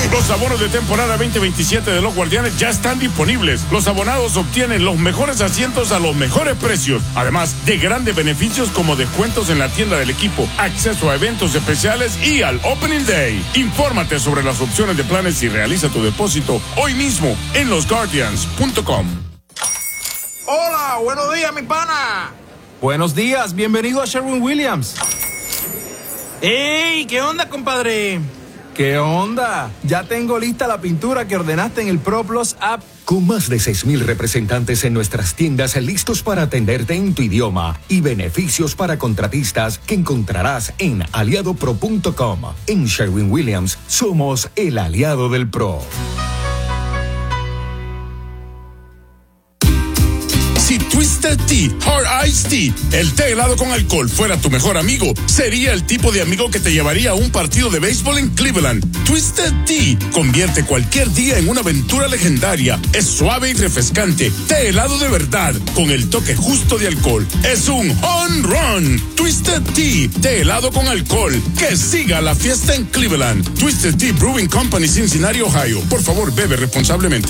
Los abonos de temporada 2027 de los Guardianes ya están disponibles. Los abonados obtienen los mejores asientos a los mejores precios, además de grandes beneficios como descuentos en la tienda del equipo, acceso a eventos especiales y al Opening Day. Infórmate sobre las opciones de planes y realiza tu depósito hoy mismo en losguardians.com. Hola, buenos días, mi pana. Buenos días, bienvenido a Sherwin-Williams. ¡Ey! ¿Qué onda, compadre? ¿Qué onda? Ya tengo lista la pintura que ordenaste en el ProPlus app. Con más de 6,000 representantes en nuestras tiendas listos para atenderte en tu idioma y beneficios para contratistas que encontrarás en aliadopro.com. En Sherwin-Williams somos el aliado del pro. Si Twisted Tea Hard Iced Tea, el té helado con alcohol, fuera tu mejor amigo, sería el tipo de amigo que te llevaría a un partido de béisbol en Cleveland. Twisted Tea convierte cualquier día en una aventura legendaria. Es suave y refrescante. Té helado de verdad, con el toque justo de alcohol. Es un home run. Twisted Tea, té helado con alcohol. Que siga la fiesta en Cleveland. Twisted Tea Brewing Company, Cincinnati, Ohio. Por favor, bebe responsablemente.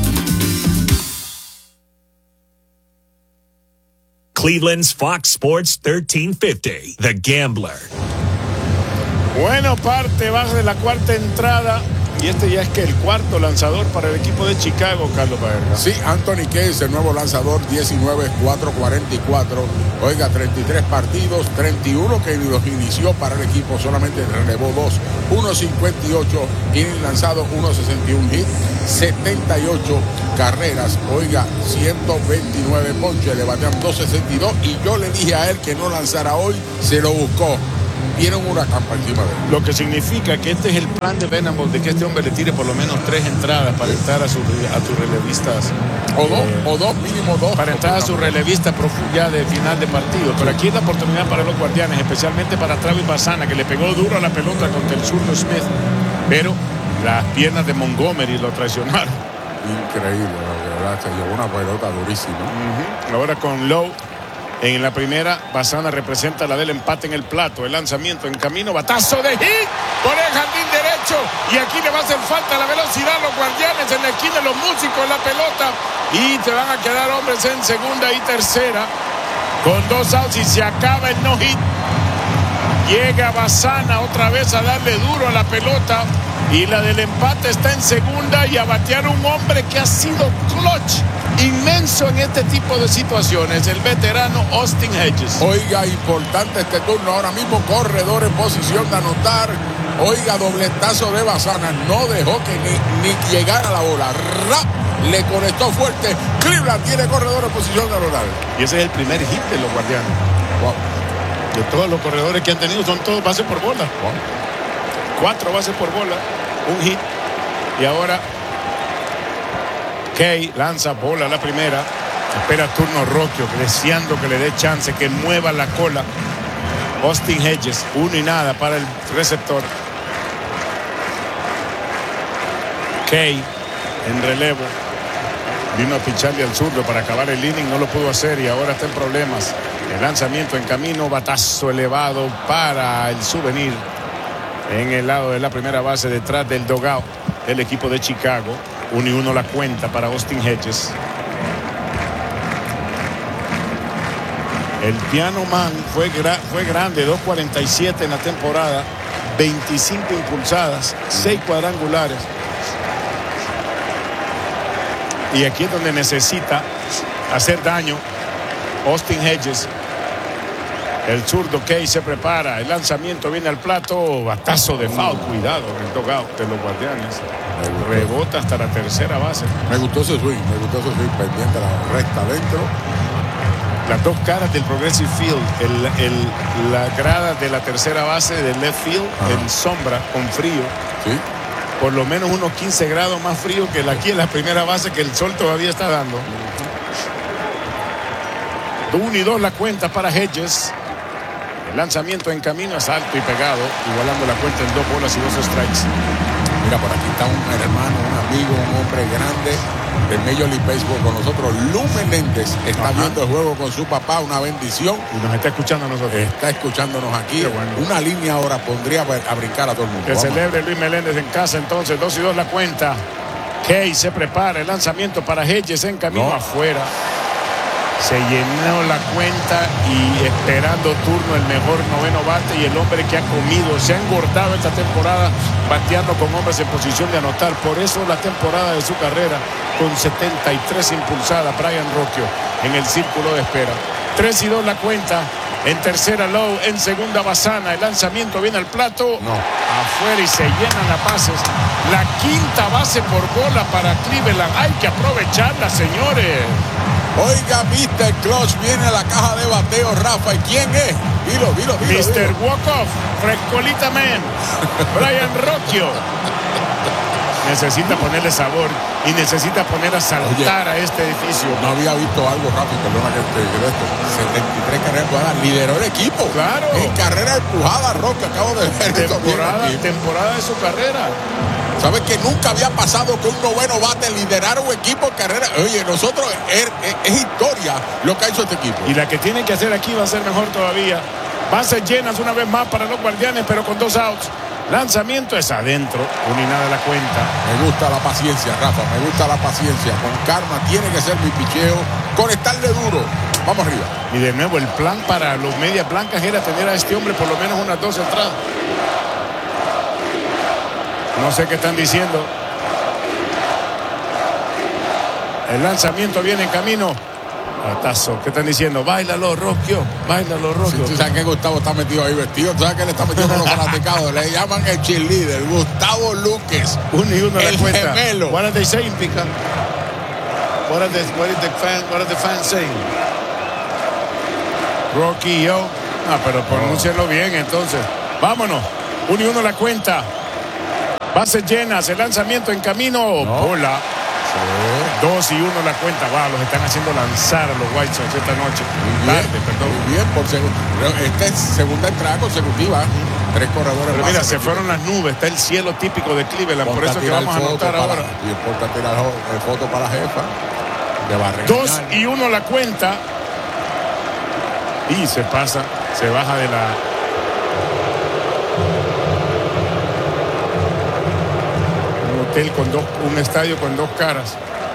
Cleveland's Fox Sports 1350, The Gambler. Bueno, parte baja de la cuarta entrada. Y este ya es que el cuarto lanzador para el equipo de Chicago, Carlos Baerga. Sí, Anthony Case, el nuevo lanzador, 19-4-44. Oiga, 33 partidos, 31 que los inició para el equipo, solamente relevó 2. 1.58, inning lanzado, 1.61 hit, 78 carreras. Oiga, 129 ponches, le batean 2.62. Y yo le dije a él que no lanzara hoy, se lo buscó. Viene un huracán para encima de él. Lo que significa que este es el plan de Venable, de que este hombre le tire por lo menos 3 entradas para entrar a sus relevistas. O dos, mínimo 2. Para entrar a su relevista ya de final de partido. Pero aquí es la oportunidad para los Guardianes, especialmente para Travis Bassana, que le pegó duro a la pelota contra el zurdo Smith. Pero las piernas de Montgomery lo traicionaron. Increíble, de verdad, se llevó una pelota durísima. Ahora con Lowe. En la primera, Bassana representa la del empate en el plato. El lanzamiento en camino, batazo de hit por el jardín derecho. Y aquí le va a hacer falta la velocidad a los Guardianes en la esquina, los músicos, la pelota. Y te van a quedar hombres en segunda y tercera. Con 2 outs y se acaba el no hit. Llega Bassana otra vez a darle duro a la pelota. Y la del empate está en segunda y a batear un hombre que ha sido clutch inmenso en este tipo de situaciones, el veterano Austin Hedges. Oiga, importante este turno ahora mismo, corredor en posición de anotar. Oiga, dobletazo de Bassana, no dejó que ni llegara a la bola. ¡Rap! Le conectó fuerte. Cleveland tiene corredor en posición de anotar. Y ese es el primer hit de los Guardianes. Wow. De todos los corredores que han tenido, son todos bases por bola. Wow. 4 bases por bola, un hit. Y ahora Kay lanza bola a la primera. Espera turno Rocchio, deseando que le dé chance, que mueva la cola. Austin Hedges, 1-0 para el receptor. Kay en relevo. Vino a picharle al zurdo para acabar el inning, no lo pudo hacer y ahora está en problemas. El lanzamiento en camino, batazo elevado para el Souvenir. En el lado de la primera base, detrás del dugout del equipo de Chicago. 1-1 la cuenta para Austin Hedges. El Piano Man fue grande, 2.47 en la temporada, 25 impulsadas, 6 cuadrangulares. Y aquí es donde necesita hacer daño Austin Hedges. El zurdo Kay se prepara, el lanzamiento viene al plato, batazo de foul, cuidado en el dugout de los Guardianes. Rebota hasta la tercera base. Me gustó ese swing, pendiente a la recta adentro. Las dos caras del Progressive Field, la grada de la tercera base del left field en sombra, con frío. Sí. Por lo menos unos 15 grados más frío que aquí en la primera base, que el sol todavía está dando. 1-2 la cuenta para Hedges. El lanzamiento en camino es alto y pegado, igualando la cuenta en 2 bolas y 2 strikes. Mira, por aquí está un hermano, un amigo, un hombre grande del Major League Baseball con nosotros. Lu Meléndez está viendo el juego con su papá, una bendición. Y nos está escuchando a nosotros. Está escuchándonos aquí. Bueno. Una línea ahora pondría a brincar a todo el mundo. Que Vamos. celebre Luis Meléndez en casa, entonces 2-2 la cuenta. Key se prepara, el lanzamiento para Hedges en camino afuera. Se llenó la cuenta y esperando turno el mejor noveno bate y el hombre que ha comido, se ha engordado esta temporada bateando con hombres en posición de anotar. Por eso la temporada de su carrera con 73 impulsadas, Brian Rocchio en el círculo de espera. 3-2 la cuenta. En tercera Lowe, en segunda Bassana, el lanzamiento viene al plato, afuera y se llenan las bases. La quinta base por bola para Cleveland, hay que aprovecharla, señores. Oiga, Mr. Clutch viene a la caja de bateo, Rafa. ¿Y quién es? Dilo. Mr. Walk-Off, Frescolita Man, Brian Rocchio. Necesita ponerle sabor y necesita poner a saltar a este edificio. No había visto algo rápido, perdona que te diga esto. 73 carreras empujadas, lideró el equipo. Claro. En carrera empujada, Rocchio, acabo de ver. Temporada de su carrera. ¿Sabes que nunca había pasado que un noveno bate liderara un equipo en carrera? Oye, nosotros es historia lo que ha hecho este equipo. Y la que tienen que hacer aquí va a ser mejor todavía. Bases llenas una vez más para los Guardianes, pero con 2 outs. Lanzamiento es adentro, 1-0 la cuenta. Me gusta la paciencia, Rafa, me gusta la paciencia. Con calma, tiene que ser mi picheo, conectarle duro. Vamos arriba. Y de nuevo, el plan para los medias blancas era tener a este hombre por lo menos unas 2 entradas. No sé qué están diciendo. El lanzamiento viene en camino. Batazo. ¿Qué están diciendo? Báilalo, Rocchio. Báilalo, Rocchio. Sí, tú sabes que Gustavo está metido ahí vestido. Tú sabes que él está metido con los fanaticados. Le llaman el cheerleader. Gustavo Luques. 1-1 la cuenta. Gemelo. What are they saying, Pica? What are the fans saying? Rocchio. Pero pronúncienlo bien, entonces. Vámonos. 1-1 la cuenta. Bases llenas, el lanzamiento en camino. Bola. 2-1 la cuenta. Los están haciendo lanzar a los White Sox esta noche. Muy bien, por esta es segunda entrada consecutiva. 3 corredores. Pero mira, se fueron las nubes. Está el cielo típico de Cleveland. Por eso que vamos a anotar ahora. Y importa tirar foto para la jefa. 2-1 la cuenta. Y se pasa, se baja de la... un estadio con 2 caras.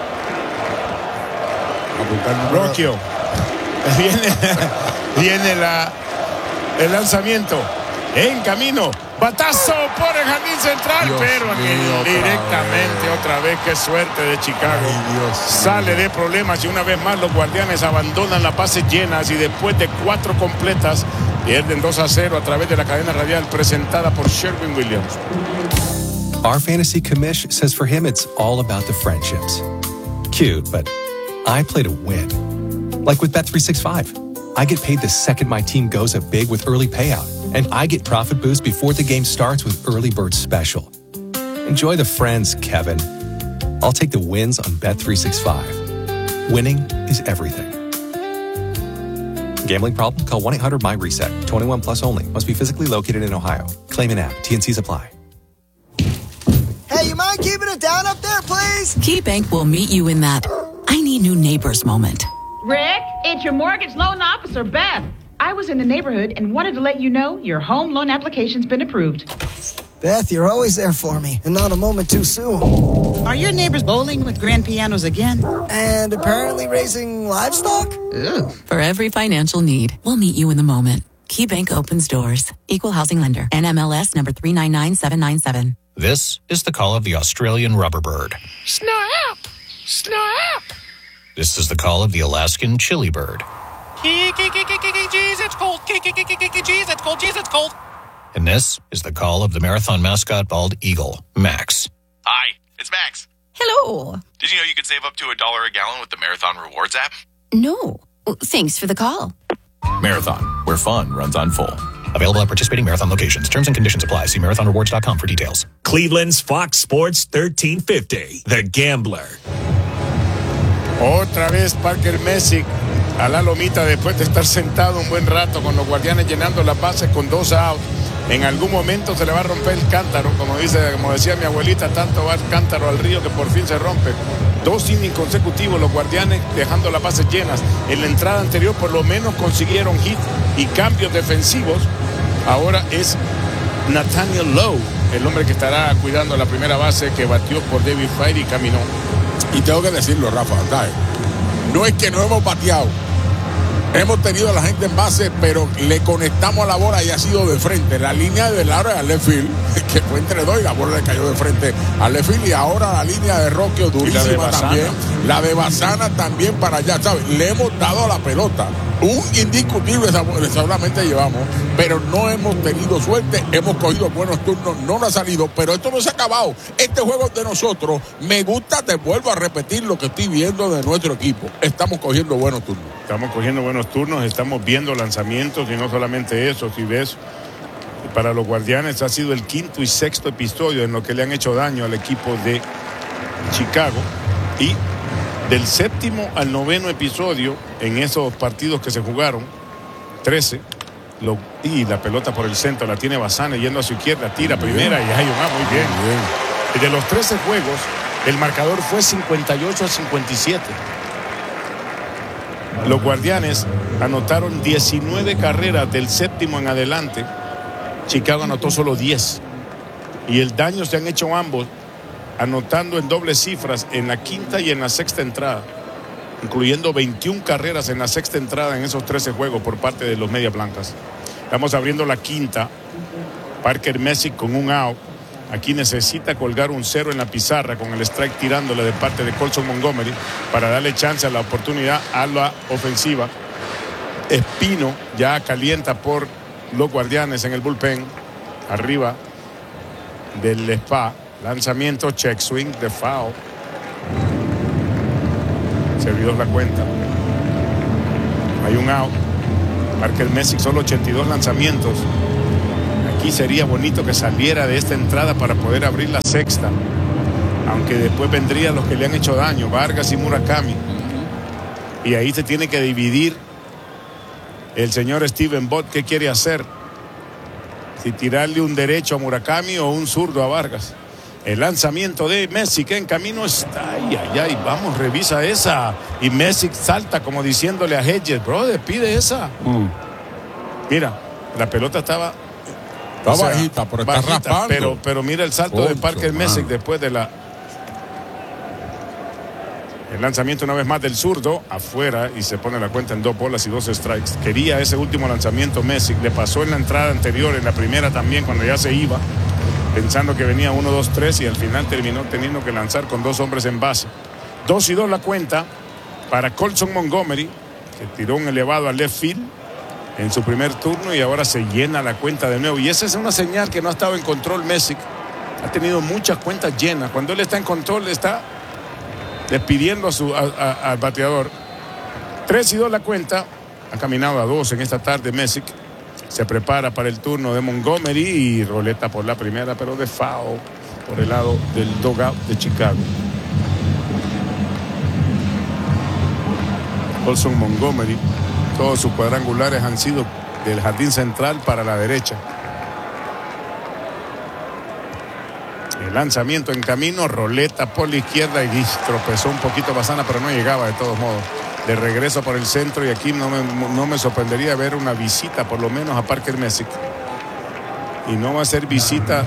Rocchio. Viene el lanzamiento en camino. Batazo por el jardín central, pero directamente otra vez. Qué suerte de Chicago. Sale de problemas y una vez más los Guardianes abandonan las bases llenas y después de 4 completas pierden 2-0 a través de la cadena radial presentada por Sherwin Williams. Our fantasy commish says for him it's all about the friendships. Cute, but I play to win. Like with Bet365. I get paid the second my team goes up big with early payout. And I get profit boost before the game starts with Early Bird Special. Enjoy the friends, Kevin. I'll take the wins on Bet365. Winning is everything. Gambling problem? Call 1-800-MY-RESET. 21 plus only. Must be physically located in Ohio. Claim an app. T&Cs apply. Hey, you mind keeping it down up there, please? KeyBank will meet you in that I need new neighbors moment. Rick, it's your mortgage loan officer, Beth. I was in the neighborhood and wanted to let you know your home loan application's been approved. Beth, you're always there for me, and not a moment too soon. Are your neighbors bowling with grand pianos again? And apparently raising livestock? Ugh. For every financial need, we'll meet you in the moment. KeyBank opens doors. Equal housing lender. NMLS number 399797. This is the call of the Australian rubber bird. Snap! Snap! This is the call of the Alaskan chili bird. Jeez, it's cold. Jeez, it's cold. Jeez, it's cold. And this is the call of the marathon mascot bald eagle, Max. Hi, it's Max. Hello. Did you know you could save up to $1 a gallon with the Marathon Rewards app? No. Thanks for the call. Marathon, where fun runs on full. Available at participating Marathon locations. Terms and conditions apply. See marathonrewards.com for details. Cleveland's Fox Sports 1350, The Gambler. Otra vez Parker Messick a la lomita después de estar sentado un buen rato con los Guardianes llenando las bases con 2 outs. En algún momento se le va a romper el cántaro, como decía mi abuelita, tanto va el cántaro al río que por fin se rompe. 2 innings consecutivos los Guardianes dejando las bases llenas. En la entrada anterior por lo menos consiguieron hit y cambios defensivos. Ahora es Nathaniel Lowe, el hombre que estará cuidando la primera base, que batió por David Fry y caminó. Y tengo que decirlo, Rafa, ¿sabes? No es que no hemos bateado. Hemos tenido a la gente en base, pero le conectamos a la bola y ha sido de frente. La línea de Lara al left field, que fue entre 2 y la bola le cayó de frente al left field. Y ahora la línea de Roque durísima también. La de Bazana también para allá, ¿sabes? Le hemos dado a la pelota. Un indiscutible solamente llevamos, pero no hemos tenido suerte. Hemos cogido buenos turnos, no nos ha salido, pero esto no se ha acabado. Este juego es de nosotros. Me gusta, te vuelvo a repetir lo que estoy viendo de nuestro equipo. Estamos cogiendo buenos turnos. Estamos cogiendo buenos turnos, estamos viendo lanzamientos y no solamente eso. Si ves, para los Guardianes ha sido el 5º y 6º episodio en lo que le han hecho daño al equipo de Chicago, y del 7º al 9º episodio en esos partidos que se jugaron, 13, y la pelota por el centro la tiene Bazana yendo a su izquierda, tira primera y hay un muy bien. Y de los 13 juegos, el marcador fue 58-57. Los Guardianes anotaron 19 carreras del 7º en adelante. Chicago anotó solo 10. Y el daño se han hecho ambos, anotando en dobles cifras en la 5ª y en la 6ª entrada, incluyendo 21 carreras en la 6ª entrada en esos 13 juegos por parte de los Medias Blancas. Estamos abriendo la 5ª. Parker Messick con un out. Aquí necesita colgar un 0 en la pizarra con el strike tirándole de parte de Colson Montgomery para darle chance a la oportunidad a la ofensiva. Espino ya calienta por los Guardianes en el bullpen, arriba del spa. Lanzamiento, check swing, de foul. Servidor la cuenta. Hay un out. Parker Messick solo 82 lanzamientos. Aquí sería bonito que saliera de esta entrada para poder abrir la 6ª. Aunque después vendrían los que le han hecho daño, Vargas y Murakami. Y ahí se tiene que dividir el señor Steven Bott qué quiere hacer. Si tirarle un derecho a Murakami o un zurdo a Vargas. El lanzamiento de Messick en camino está. Ay, vamos, revisa esa. Y Messick salta como diciéndole a Hedges, brother, pide esa. Mira, la pelota estaba bajita, pero está raspando. Pero mira el salto de Parker Messick después de el lanzamiento una vez más del zurdo afuera, y se pone la cuenta en 2 bolas y 2 strikes. Quería ese último lanzamiento Messick, le pasó en la entrada anterior, en la primera también, cuando ya se iba, pensando que venía 1, 2, 3, y al final terminó teniendo que lanzar con 2 hombres en base. 2-2 la cuenta para Colson Montgomery, que tiró un elevado al left field en su primer turno, y ahora se llena la cuenta de nuevo. Y esa es una señal que no ha estado en control Messick. Ha tenido muchas cuentas llenas. Cuando él está en control, está despidiendo al bateador. 3-2 la cuenta. Ha caminado a 2 en esta tarde Messick. Se prepara para el turno de Montgomery y roleta por la primera, pero de foul por el lado del dugout de Chicago. Colson Montgomery, todos sus cuadrangulares han sido del jardín central para la derecha. El lanzamiento en camino, roleta por la izquierda y tropezó un poquito Bazana, pero no llegaba de todos modos. De regreso por el centro, y aquí no me sorprendería ver una visita por lo menos a Parker Messick. Y no va a ser visita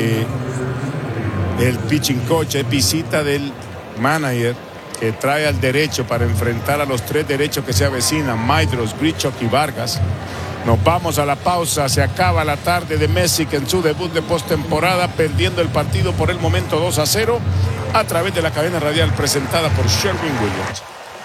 del pitching coach, es visita del manager, que trae al derecho para enfrentar a los 3 derechos que se avecinan, Maidros, Grichuk y Vargas. Nos vamos a la pausa. Se acaba la tarde de Messick en su debut de postemporada, perdiendo el partido por el momento 2-0 a través de la cadena radial presentada por Sherwin-Williams.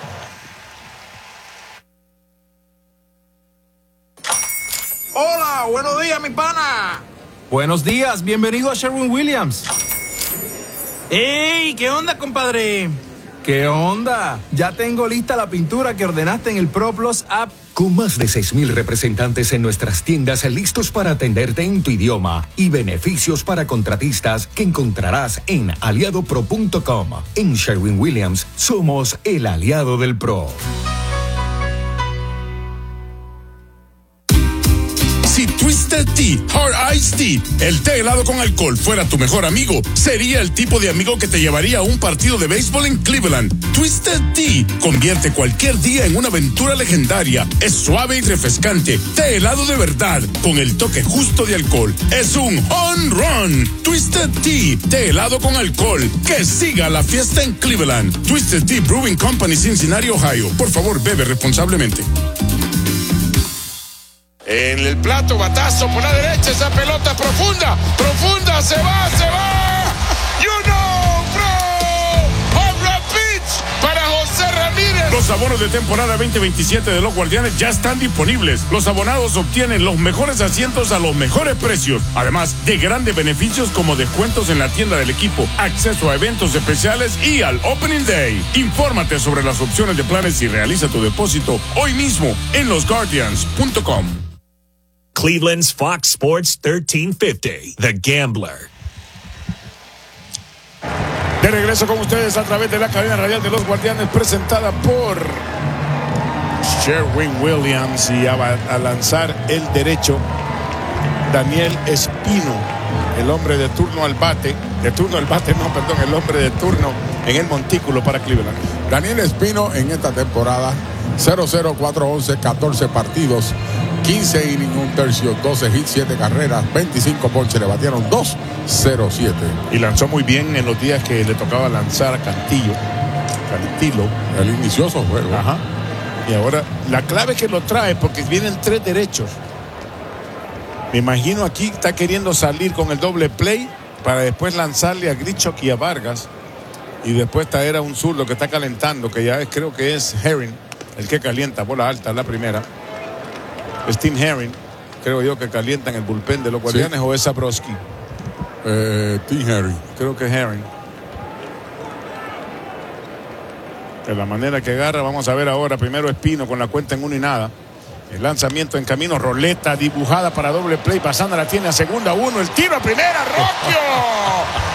Hola, buenos días, mi pana. Buenos días, bienvenido a Sherwin-Williams. ¡Ey! ¿Qué onda, compadre? ¿Qué onda? Ya tengo lista la pintura que ordenaste en el ProPlus app. Con más de 6,000 representantes en nuestras tiendas listos para atenderte en tu idioma y beneficios para contratistas que encontrarás en aliadopro.com. En Sherwin-Williams somos el aliado del pro. Si tú estás Twisted Tea Hard Iced Tea. El té helado con alcohol fuera tu mejor amigo, sería el tipo de amigo que te llevaría a un partido de béisbol en Cleveland. Twisted Tea convierte cualquier día en una aventura legendaria. Es suave y refrescante. Té helado de verdad, con el toque justo de alcohol. Es un home run. Twisted Tea, té helado con alcohol. Que siga la fiesta en Cleveland. Twisted Tea Brewing Company, Cincinnati, Ohio. Por favor, bebe responsablemente. En el plato, batazo por la derecha, esa pelota profunda, se va. You know, bro. Home run pitch para José Ramírez. Los abonos de temporada 2027 de los Guardianes ya están disponibles. Los abonados obtienen los mejores asientos a los mejores precios, además de grandes beneficios como descuentos en la tienda del equipo, acceso a eventos especiales y al Opening Day. Infórmate sobre las opciones de planes y realiza tu depósito hoy mismo en losguardians.com. Cleveland's Fox Sports 1350, The Gambler. De regreso con ustedes a través de la cadena radial de los Guardianes, presentada por Sherwin Williams, y a lanzar el derecho Daniel Espino, el hombre de turno al bate, el hombre de turno en el montículo para Cleveland. Daniel Espino en esta temporada 0-0, 4-11, 14 partidos, 15 innings, un tercio, 12 hits, 7 carreras, 25 ponches, le batieron 2-0-7. Y lanzó muy bien en los días que le tocaba lanzar a Cantilo. El inicioso juego. Ajá. Y ahora la clave es que lo trae porque vienen 3 derechos. Me imagino aquí está queriendo salir con el doble play para después lanzarle a Grichuk y a Vargas. Y después traer a un zurdo que está calentando, que ya creo que es Herring, el que calienta bola alta, la primera. Steve Herring, creo yo que calienta en el bullpen de los Guardianes, ¿sí? ¿O es Zabrowski? Tim Herring. Creo que es Herring. De la manera que agarra, vamos a ver ahora. Primero Espino con la cuenta en 1-0. El lanzamiento en camino, roleta dibujada para doble play. Pasando la tiene a segunda, 1. El tiro a primera, Rocchio.